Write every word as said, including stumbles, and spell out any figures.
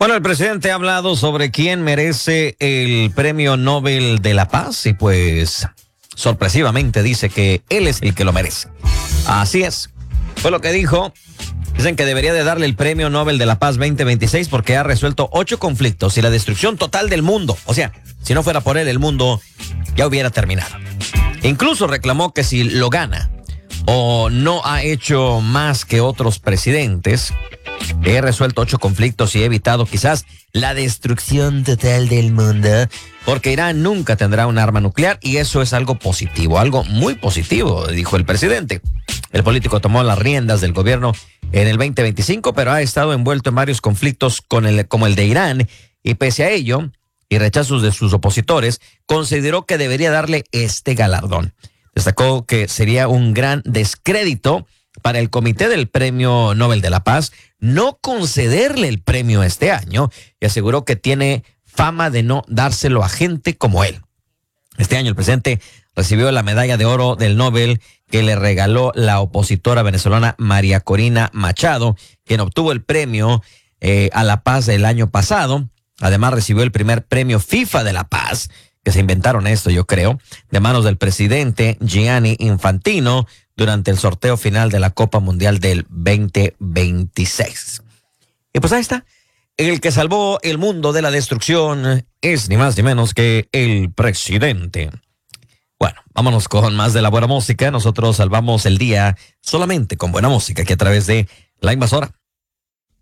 Bueno, el presidente ha hablado sobre quién merece el Premio Nobel de la Paz y pues sorpresivamente dice que él es el que lo merece. Así es, fue lo que dijo. Dicen que debería de darle el Premio Nobel de la Paz veinte veintiséis porque ha resuelto ocho conflictos y la destrucción total del mundo. O sea, si no fuera por él, el mundo ya hubiera terminado. Incluso reclamó que si lo gana o no ha hecho más que otros presidentes, he resuelto ocho conflictos y he evitado quizás la destrucción total del mundo, porque Irán nunca tendrá un arma nuclear y eso es algo positivo, algo muy positivo, dijo el presidente. El político tomó las riendas del gobierno en el veinte veinticinco, pero ha estado envuelto en varios conflictos con el, como el de Irán, y pese a ello y rechazos de sus opositores, consideró que debería darle este galardón. Destacó que sería un gran descrédito para el Comité del Premio Nobel de la Paz no concederle el premio este año y aseguró que tiene fama de no dárselo a gente como él. Este año el presidente recibió la medalla de oro del Nobel que le regaló la opositora venezolana María Corina Machado, quien obtuvo el premio eh, a la paz del año pasado. Además recibió el primer premio FIFA de la paz, que se inventaron esto yo creo, de manos del presidente Gianni Infantino durante el sorteo final de la Copa Mundial del veinte veintiséis. Y pues ahí está, el que salvó el mundo de la destrucción es ni más ni menos que el presidente. Bueno, vámonos con más de la buena música. Nosotros salvamos el día solamente con buena música, aquí a través de La Invasora.